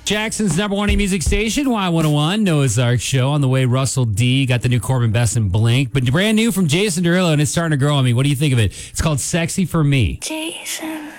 Jackson's number one music station, Y101, Noah's Ark Show. On the way, Russell D. Got the new Corbin Best and Blink. But brand new from Jason Derulo, and it's starting to grow on me. What do you think of it? It's called Sexy for Me. Jason.